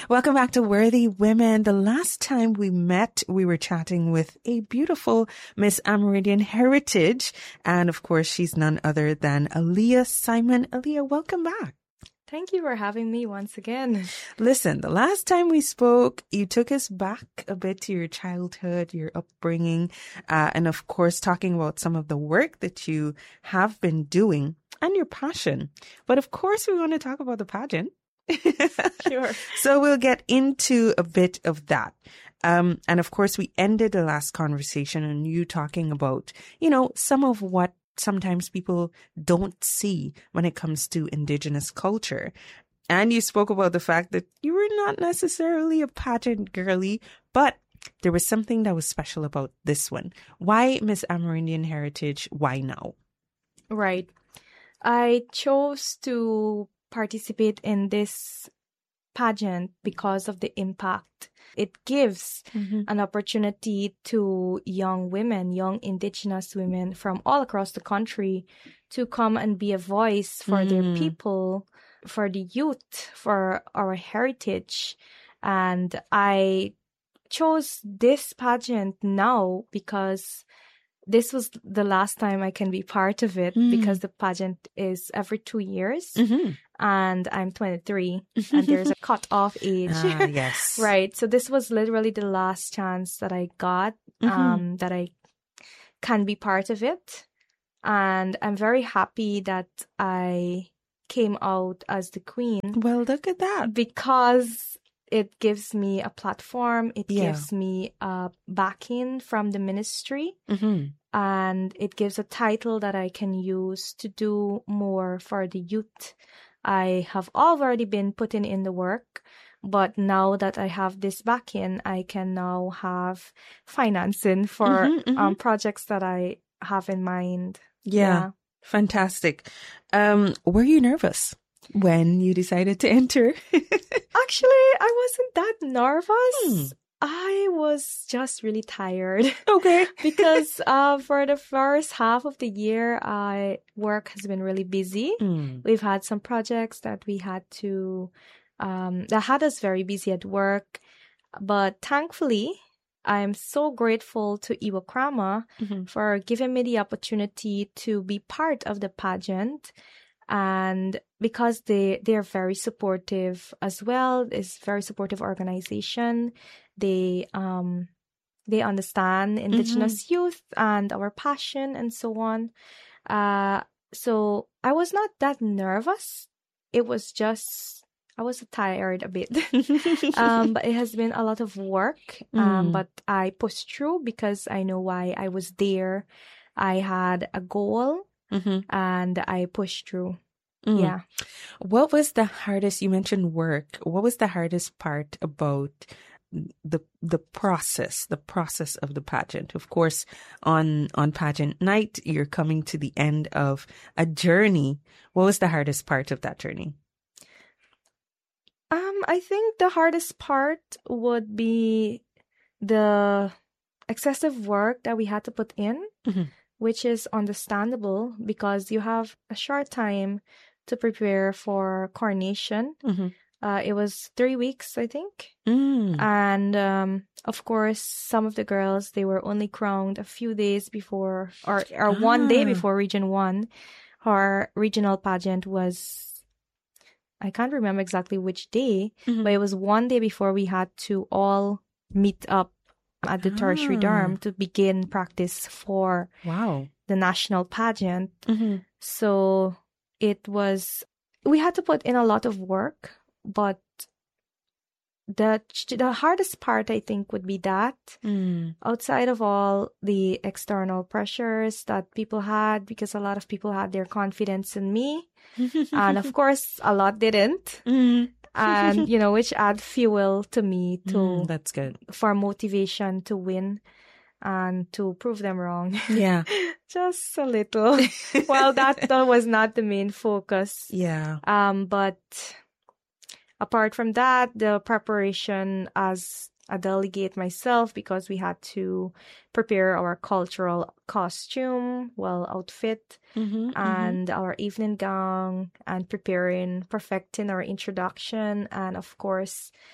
Welcome back to Worthy Women. The last time we met, we were chatting with a beautiful Miss Amerindian Heritage. And of course, she's none other than Aaliyah Simon. Aaliyah, welcome back. Thank you for having me once again. Listen, the last time we spoke, you took us back a bit to your childhood, your upbringing, and of course, talking about some of the work that you have been doing and your passion. But of course, we want to talk about the pageant. Sure. So we'll get into a bit of that. And of course, we ended the last conversation on you talking about, some of what sometimes people don't see when it comes to Indigenous culture. And you spoke about the fact that you were not necessarily a pageant girly, but there was something that was special about this one. Why Miss Amerindian Heritage? Why now? Right. I chose to participate in this pageant because of the impact it gives an opportunity to young women, young Indigenous women from all across the country to come and be a voice for their people, for the youth, for our heritage. And I chose this pageant now because this was the last time I can be part of it because the pageant is every 2 years and I'm 23 and there's a cutoff age. Yes. Right. So this was literally the last chance that I got that I can be part of it. And I'm very happy that I came out as the queen. Well, look at that. Because it gives me a platform. It gives me a backing from the ministry. And it gives a title that I can use to do more for the youth. I have already been putting in the work, but now that I have this backing, I can now have financing for projects that I have in mind. Yeah. Fantastic. Were you nervous when you decided to enter? Actually, I wasn't that nervous. I was just really tired. Okay. Because for the first half of the year, work has been really busy. We've had some projects that we had to, that had us very busy at work. But thankfully, I'm so grateful to Iwakrama for giving me the opportunity to be part of the pageant. And because they're very supportive as well, it's a very supportive organization. They understand Indigenous youth and our passion and so on. So I was not that nervous. It was just, I was tired a bit. But it has been a lot of work. But I pushed through because I know why I was there. I had a goal and I pushed through. Yeah. What was the hardest, you mentioned work. What was the hardest part about the process of the pageant? Of course, on pageant night, you're coming to the end of a journey. What was the hardest part of that journey? I think the hardest part would be the excessive work that we had to put in, which is understandable because you have a short time to prepare for coronation. It was 3 weeks, I think. And of course, some of the girls, they were only crowned a few days before, or 1 day before Region 1. Our regional pageant was, I can't remember exactly which day, but it was 1 day before we had to all meet up at the tertiary dorm to begin practice for the national pageant. So it was, we had to put in a lot of work, but the hardest part, I think, would be that outside of all the external pressures that people had, because a lot of people had their confidence in me. And of course, a lot didn't. And, which add fuel to me to, that's good, for motivation to win and to prove them wrong. Yeah. Just a little. Well, that was not the main focus. Yeah. But apart from that, the preparation as a delegate myself, because we had to prepare our cultural costume, outfit, and our evening gown, and perfecting our introduction, and of course,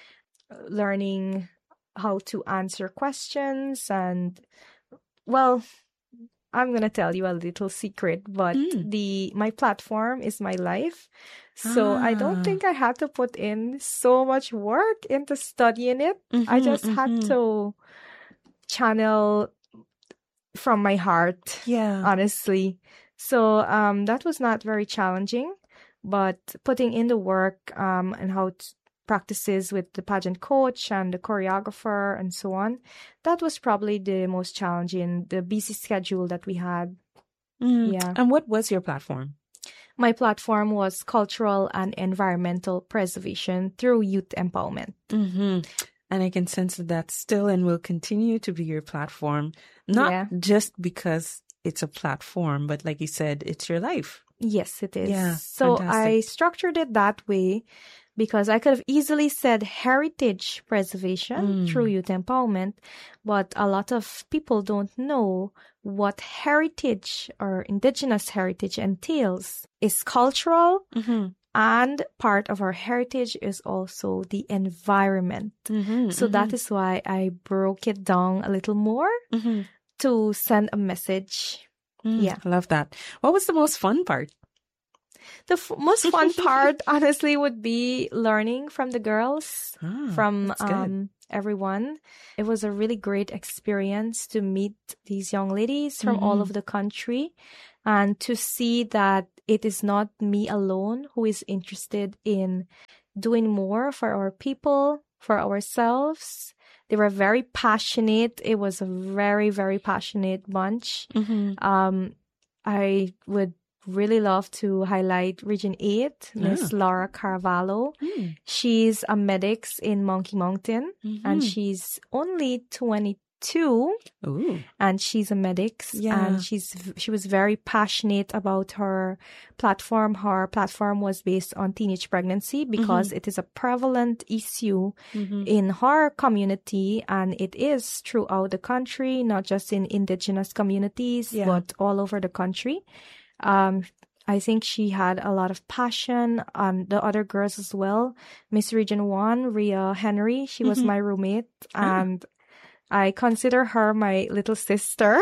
learning how to answer questions. And, well, I'm going to tell you a little secret, but my platform is my life. So I don't think I had to put in so much work into studying it. I just had to channel from my heart, honestly. So that was not very challenging, but putting in the work and how to practices with the pageant coach and the choreographer and so on, that was probably the most challenging, the busy schedule that we had. Yeah. And what was your platform? My platform was cultural and environmental preservation through youth empowerment. And I can sense that still and will continue to be your platform, not just because it's a platform, but like you said, it's your life. Yes, it is. Yeah, so fantastic. I structured it that way because I could have easily said heritage preservation through youth empowerment, but a lot of people don't know what heritage or indigenous heritage entails. It's cultural, and part of our heritage is also the environment. So that is why I broke it down a little more to send a message. Yeah. I love that. What was the most fun part? The most fun part, honestly, would be learning from the girls, from everyone. It was a really great experience to meet these young ladies from all over the country and to see that it is not me alone who is interested in doing more for our people, for ourselves. They were very passionate. It was a very, very passionate bunch. I would really love to highlight Region 8, Miss Laura Carvalho. She's a medics in Monkey Mountain, and she's only 22. And she's a medics, and she was very passionate about her platform. Her platform was based on teenage pregnancy because it is a prevalent issue in her community, and it is throughout the country, not just in indigenous communities, but all over the country. I think she had a lot of passion, and the other girls as well. Miss Region 1, Rhea Henry, she was my roommate, and I consider her my little sister.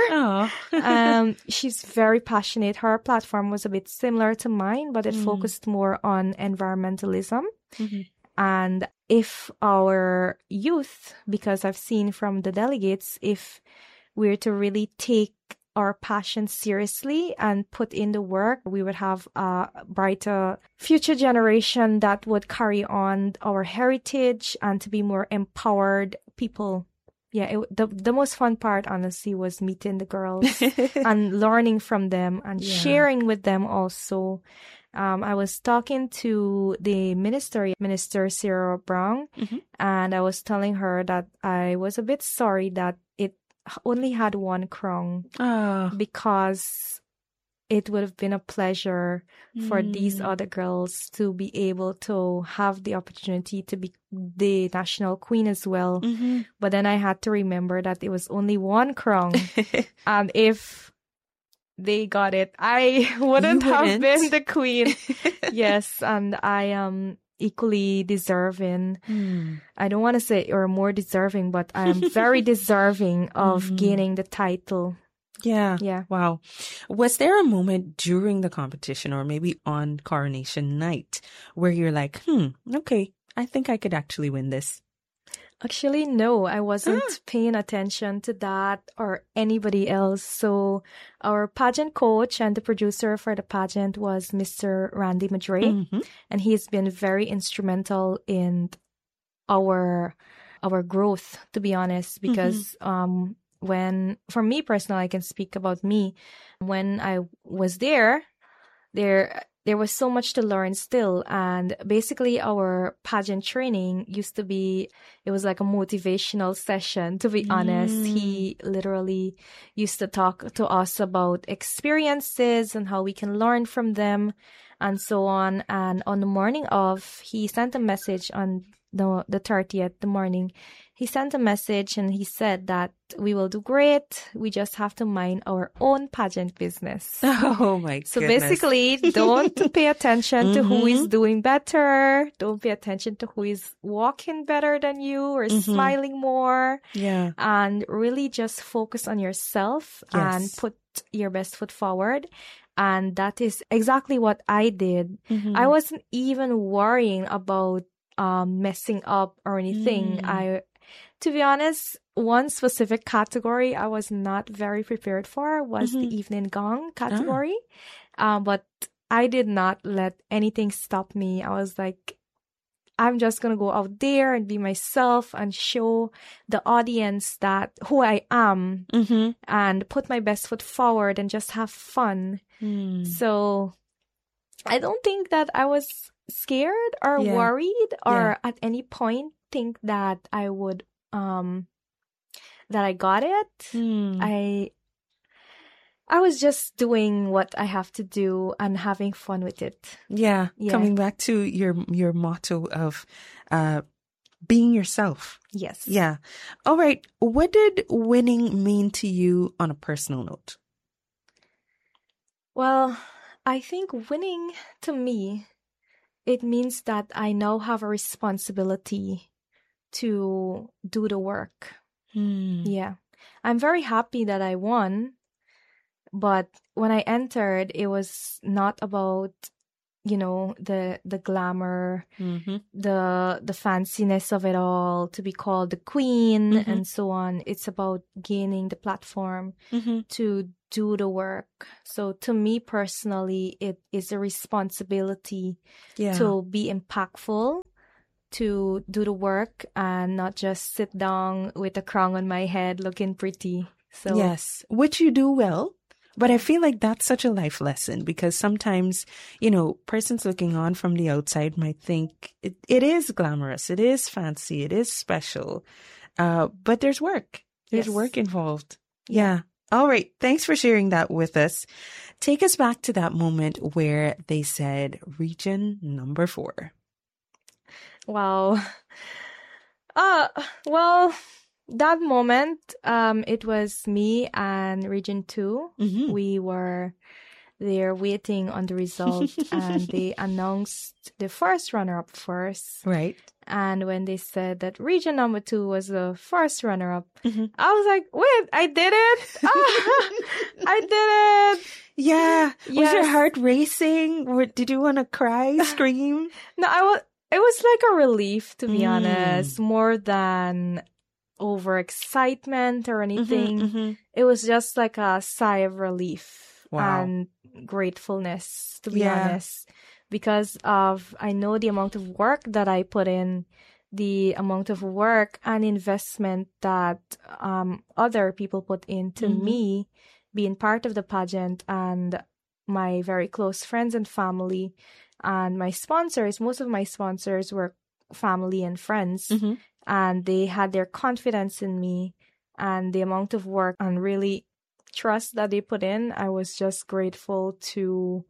She's very passionate. Her platform was a bit similar to mine, but it focused more on environmentalism. And if our youth, because I've seen from the delegates, if we're to really take our passion seriously and put in the work, we would have a brighter future generation that would carry on our heritage and to be more empowered people. Yeah, the most fun part, honestly, was meeting the girls and learning from them and sharing with them also. I was talking to the Minister Sarah Brown, and I was telling her that I was a bit sorry that it only had one crown because it would have been a pleasure for these other girls to be able to have the opportunity to be the national queen as well. But then I had to remember that it was only one crown. And if they got it, I wouldn't have been the queen. Yes, and I am equally deserving. I don't want to say or more deserving, but I am very deserving of gaining the title. Yeah. Wow. Was there a moment during the competition or maybe on coronation night where you're like, okay, I think I could actually win this? Actually, no, I wasn't paying attention to that or anybody else. So our pageant coach and the producer for the pageant was Mr. Randy Madre, and he's been very instrumental in our growth, to be honest, because for me personally, I can speak about me. When I was there was so much to learn still. And basically our pageant training used to be, it was like a motivational session, to be honest. He literally used to talk to us about experiences and how we can learn from them. and so on. And on the morning of, he sent a message on the 30th, the morning. He sent a message and he said that we will do great. We just have to mind our own pageant business. Oh my goodness. So basically, don't pay attention to who is doing better. Don't pay attention to who is walking better than you or smiling more. Yeah. And really just focus on yourself and put your best foot forward. And that is exactly what I did. I wasn't even worrying about messing up or anything. To be honest, one specific category I was not very prepared for was the evening gong category. But I did not let anything stop me. I was like, I'm just going to go out there and be myself and show the audience that who I am and put my best foot forward and just have fun. So I don't think that I was scared or worried or at any point think that I would that I got it. I was just doing what I have to do and having fun with it. Yeah. Coming back to your motto of being yourself. Yes. Yeah. All right. What did winning mean to you on a personal note? Well, I think winning to me, it means that I now have a responsibility to do the work. Yeah. I'm very happy that I won, but when I entered, it was not about, the glamour, the fanciness of it all, to be called the queen and so on. It's about gaining the platform to do the work. So to me personally, it is a responsibility to be impactful, to do the work and not just sit down with a crown on my head looking pretty. So yes, which you do well. But I feel like that's such a life lesson because sometimes, persons looking on from the outside might think it is glamorous, it is fancy, it is special. But there's work. There's work involved. Yeah. All right. Thanks for sharing that with us. Take us back to that moment where they said region number 4. Wow. Well, that moment, it was me and Region 2. We were there waiting on the result and they announced the first runner-up first. Right. And when they said that region number 2 was the first runner-up, I was like, wait, I did it. I did it. Yeah. Yes. Was your heart racing? Or did you want to cry, scream? No, it was like a relief, to be honest, more than overexcitement or anything. It was just like a sigh of relief and gratefulness, to be honest, because I know the amount of work that I put in, the amount of work and investment that other people put into me being part of the pageant, and my very close friends and family and my sponsors. Most of my sponsors were family and friends. And they had their confidence in me and the amount of work and really trust that they put in. I was just grateful to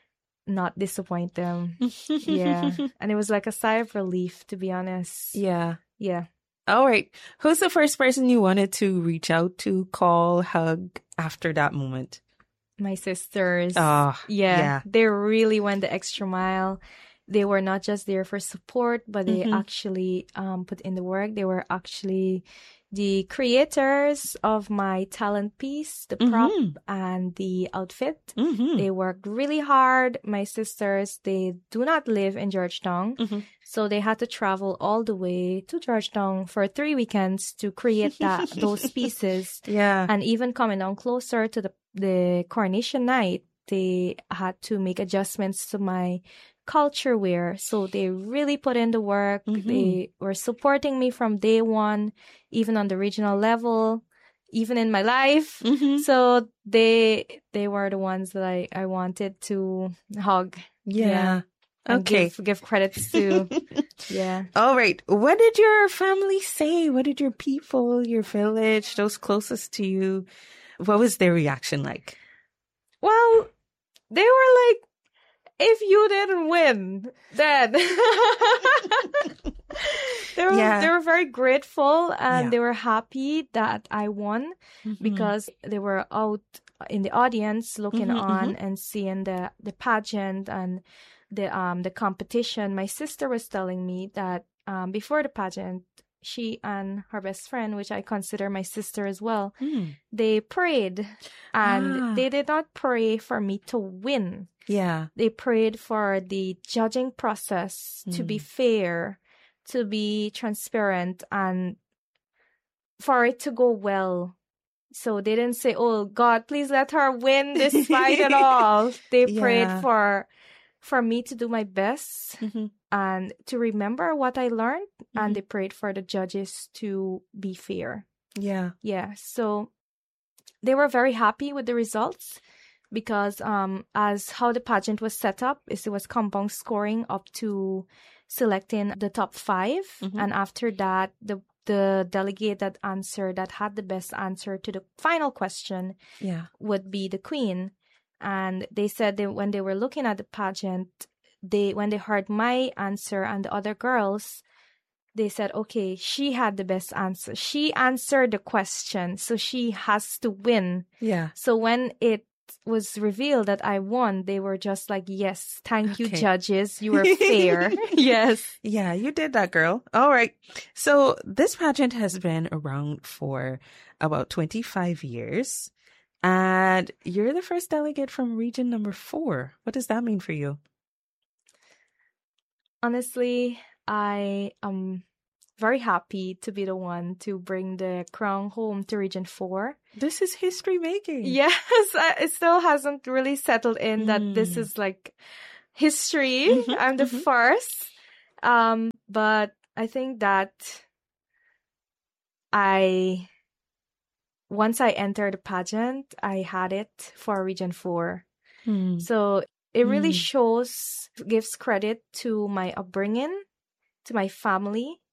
not disappoint them. Yeah. And it was like a sigh of relief, to be honest. Yeah. Yeah. All right. Who's the first person you wanted to reach out to, call, hug after that moment? My sisters. Oh, yeah. They really went the extra mile. They were not just there for support, but they actually put in the work. They were actually the creators of my talent piece, the prop and the outfit. They worked really hard. My sisters, they do not live in Georgetown. So they had to travel all the way to Georgetown for 3 weekends to create those pieces. Yeah. And even coming down closer to the coronation night, they had to make adjustments to my culture wear. So they really put in the work. They were supporting me from day one, even on the regional level, even in my life. So they were the ones that I wanted to hug. Yeah. And okay. Give credits to. Yeah. All right. What did your family say? What did your people, your village, those closest to you, what was their reaction like? Well, they were like, if you didn't win, then they were very grateful, and they were happy that I won, because they were out in the audience looking on and seeing the pageant and the competition. My sister was telling me that before the pageant, she and her best friend, which I consider my sister as well, they prayed, and they did not pray for me to win. Yeah. They prayed for the judging process to be fair, to be transparent, and for it to go well. So they didn't say, "Oh God, please let her win this fight at all." They prayed for me to do my best and to remember what I learned, and they prayed for the judges to be fair. Yeah. Yeah. So they were very happy with the results, because as how the pageant was set up is it was compound scoring up to selecting the top 5, and after that the delegate that had the best answer to the final question would be the queen. And they said that when they were looking at the pageant, when they heard my answer and the other girls, they said, okay, she had the best answer. She answered the question, so she has to win. Yeah. So when it was revealed that I won, they were just like, yes, thank you, judges. You were fair. Yes. Yeah, you did that, girl. All right. So this pageant has been around for about 25 years. And you're the first delegate from region number 4. What does that mean for you? Honestly, I am very happy to be the one to bring the crown home to region 4. This is history making. Yes, it still hasn't really settled in that this is like history. I'm the first. But I think that once I entered the pageant, I had it for region 4. So it really gives credit to my upbringing, to my family,